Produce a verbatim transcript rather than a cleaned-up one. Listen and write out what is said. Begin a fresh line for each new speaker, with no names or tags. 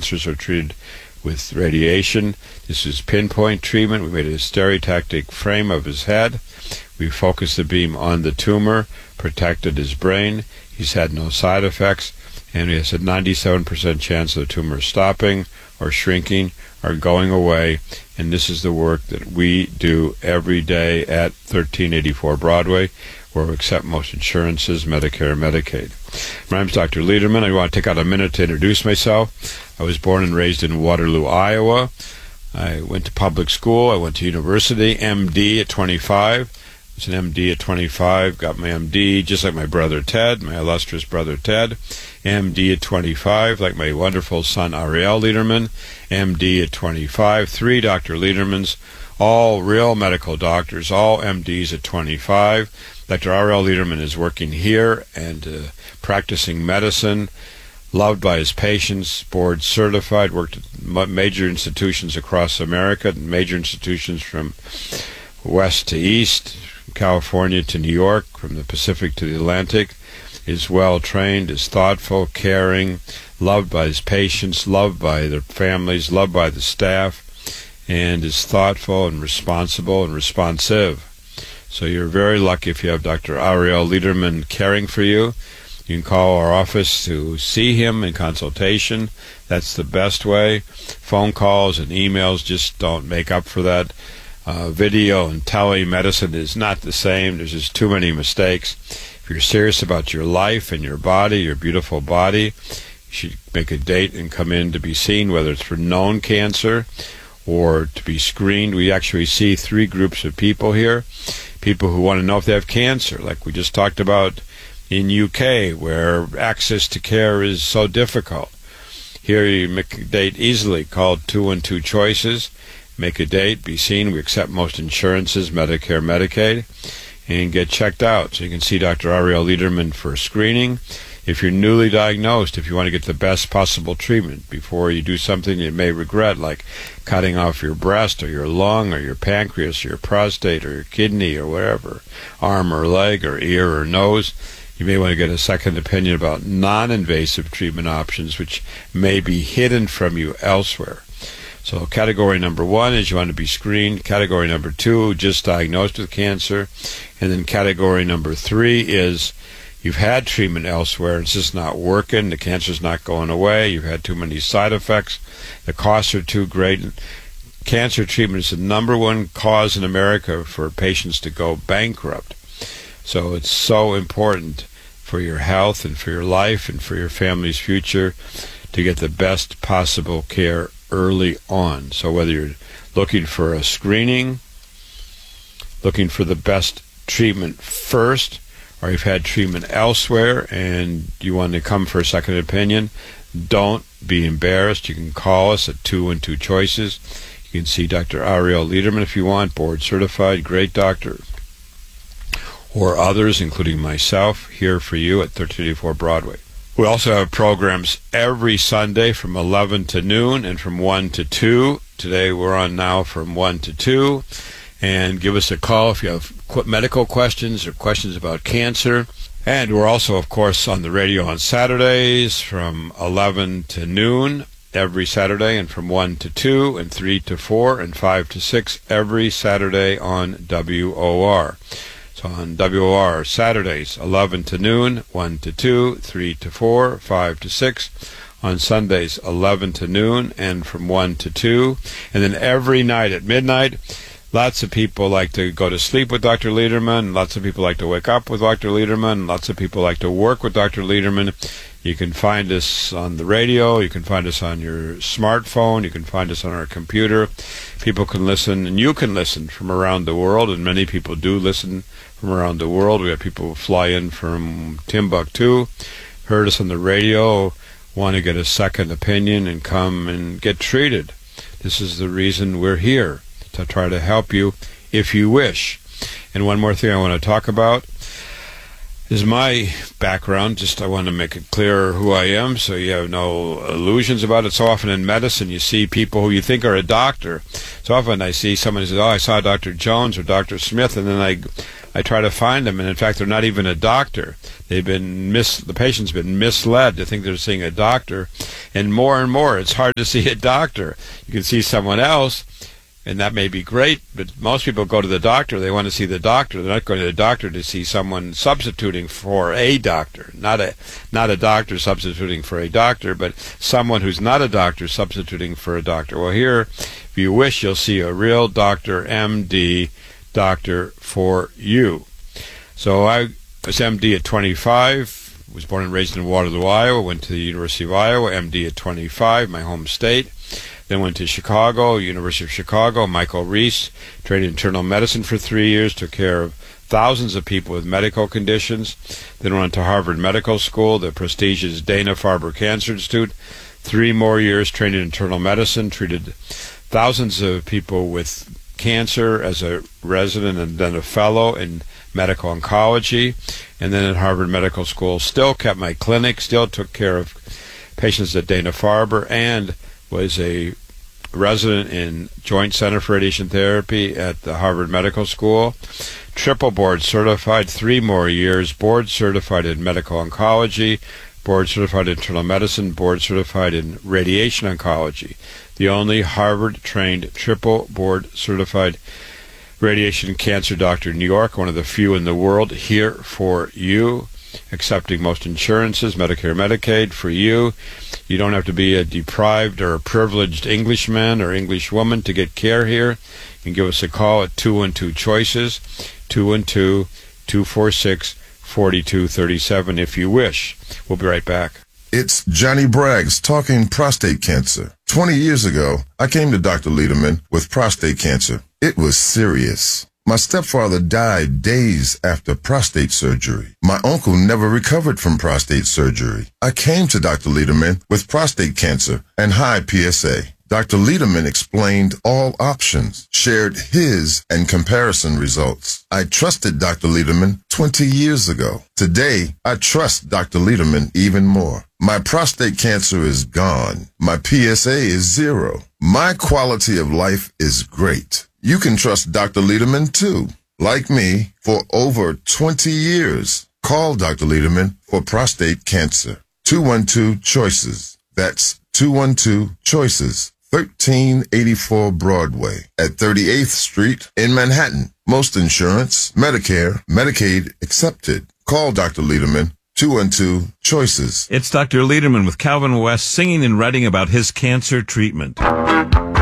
cancers are treated with radiation. This is pinpoint treatment. We made a stereotactic frame of his head. We focused the beam on the tumor, protected his brain. He's had no side effects, and he has a ninety-seven percent chance of the tumor stopping or shrinking or going away. And this is the work that we do every day at thirteen eighty-four Broadway, where we accept most insurances, Medicare and Medicaid. My name is Doctor Lederman. I want to take out a minute to introduce myself. I was born and raised in Waterloo, Iowa. I went to public school. I went to university, M D at twenty-five. I was an M D at twenty-five, got my M D just like my brother Ted, my illustrious brother Ted. M D at twenty-five, like my wonderful son Ariel Lederman. M D at twenty-five, three Doctor Ledermans, all real medical doctors, all M Ds at twenty-five. Doctor Ariel Lederman is working here and uh, practicing medicine, loved by his patients, board certified, worked at major institutions across America, major institutions from west to east, California to New York, from the Pacific to the Atlantic. Is well trained, is thoughtful, caring, loved by his patients, loved by their families, loved by the staff, and is thoughtful and responsible and responsive. So you're very lucky if you have Doctor Ariel Lederman caring for you. You can call our office to see him in consultation. That's the best way. Phone calls and emails just don't make up for that. Uh, video and telemedicine is not the same. There's just too many mistakes. If you're serious about your life and your body, your beautiful body, you should make a date and come in to be seen, whether it's for known cancer or to be screened. We actually see three groups of people here. People who want to know if they have cancer, like we just talked about in U K, where access to care is so difficult. Here you make a date easily, called two and two choices. Make a date, be seen. We accept most insurances, Medicare, Medicaid, and get checked out. So you can see Doctor Ariel Lederman for screening. If you're newly diagnosed, if you want to get the best possible treatment before you do something you may regret, like cutting off your breast or your lung or your pancreas or your prostate or your kidney or whatever, arm or leg or ear or nose, you may want to get a second opinion about non-invasive treatment options which may be hidden from you elsewhere. So category number one is you want to be screened. Category number two, just diagnosed with cancer. And then category number three is you've had treatment elsewhere. It's just not working. The cancer's not going away. You've had too many side effects. The costs are too great. Cancer treatment is the number one cause in America for patients to go bankrupt. So it's so important for your health and for your life and for your family's future to get the best possible care early on. So whether you're looking for a screening, looking for the best treatment first, or you've had treatment elsewhere and you want to come for a second opinion, don't be embarrassed. You can call us at two and two choices. You can see Doctor Ariel Lederman if you want, board certified, great doctor, or others, including myself, here for you at thirteen eighty-four Broadway. We also have programs every Sunday from eleven to noon and from one to two. Today we're on now from one to two. And give us a call if you have medical questions or questions about cancer. And we're also, of course, on the radio on Saturdays from eleven to noon every Saturday, and from one to two, and three to four, and five to six every Saturday on W O R. So on W O R, Saturdays, eleven to noon, one to two, three to four, five to six. On Sundays, eleven to noon, and from one to two. And then every night at midnight, lots of people like to go to sleep with Doctor Lederman. Lots of people like to wake up with Doctor Lederman. Lots of people like to work with Doctor Lederman. You can find us on the radio. You can find us on your smartphone. You can find us on our computer. People can listen, and you can listen from around the world, and many people do listen from around the world. We have people who fly in from Timbuktu, heard us on the radio, want to get a second opinion and come and get treated. This is the reason we're here, to try to help you if you wish. And one more thing I want to talk about This is my background. Just I want to make it clear who I am so you have no illusions about it. So often in medicine you see people who you think are a doctor. So often I see someone who says, oh, I saw Doctor Jones or Doctor Smith, and then I I try to find them, and in fact they're not even a doctor. They've been mis the patient's been misled to think they're seeing a doctor, and more and more it's hard to see a doctor. You can see someone else, and that may be great, but most people go to the doctor, they want to see the doctor. They're not going to the doctor to see someone substituting for a doctor. Not a not a doctor substituting for a doctor, but someone who's not a doctor substituting for a doctor. Well, here, if you wish, you'll see a real doctor, M D, doctor for you. So I was M D at twenty-five, was born and raised in Waterloo, Iowa, went to the University of Iowa, M D at twenty-five, my home state. Then went to Chicago, University of Chicago, Michael Reese, trained in internal medicine for three years, took care of thousands of people with medical conditions. Then went to Harvard Medical School, the prestigious Dana-Farber Cancer Institute. Three more years trained in internal medicine, treated thousands of people with cancer as a resident and then a fellow in medical oncology. And then at Harvard Medical School, still kept my clinic, still took care of patients at Dana-Farber, and was a resident in Joint Center for Radiation Therapy at the Harvard Medical School. Triple board certified, three more years, board certified in medical oncology, board certified in internal medicine, board certified in radiation oncology. The only Harvard-trained triple board certified radiation cancer doctor in New York, one of the few in the world, here for you, accepting most insurances, Medicare, Medicaid, for you. You don't have to be a deprived or a privileged Englishman or English woman to get care here. You can give us a call at two one two choices, two one two, two four six, four two three seven if you wish. We'll be right back.
It's Johnny Braggs talking prostate cancer. Twenty years ago, I came to Doctor Lederman with prostate cancer. It was serious. My stepfather died days after prostate surgery. My uncle never recovered from prostate surgery. I came to Doctor Lederman with prostate cancer and high P S A. Doctor Lederman explained all options, shared his and comparison results. I trusted Doctor Lederman twenty years ago. Today, I trust Doctor Lederman even more. My prostate cancer is gone. My P S A is zero. My quality of life is great. You can trust Doctor Lederman too. Like me, for over twenty years. Call Doctor Lederman for prostate cancer. two one two choices. That's two one two choices. thirteen eighty-four Broadway at thirty-eighth Street in Manhattan. Most insurance, Medicare, Medicaid accepted. Call Doctor Lederman. two one two choices.
It's Doctor Lederman with Calvin West singing and writing about his cancer treatment.